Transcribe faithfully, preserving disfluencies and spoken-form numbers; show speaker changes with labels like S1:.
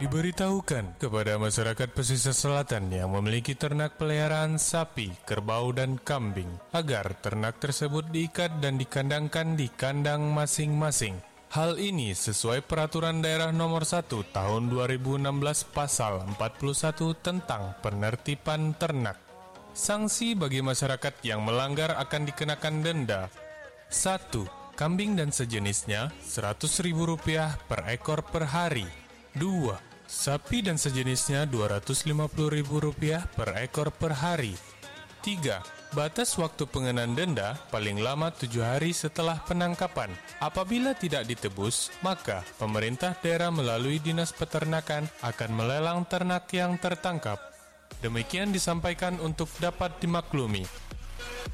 S1: Diberitahukan kepada masyarakat pesisir selatan yang memiliki ternak peliharaan sapi, kerbau, dan kambing agar ternak tersebut diikat dan dikandangkan di kandang masing-masing. Hal ini sesuai Peraturan Daerah Nomor satu Tahun dua ribu enam belas Pasal empat puluh satu tentang penertiban ternak. Sanksi bagi masyarakat yang melanggar akan dikenakan denda. satu. Kambing dan sejenisnya seratus ribu rupiah per ekor per hari. dua. Sapi dan sejenisnya dua ratus lima puluh ribu rupiah per ekor per hari. tiga. Batas waktu pengenaan denda paling lama tujuh hari setelah penangkapan. Apabila tidak ditebus, maka pemerintah daerah melalui Dinas Peternakan akan melelang ternak yang tertangkap. Demikian disampaikan untuk dapat dimaklumi.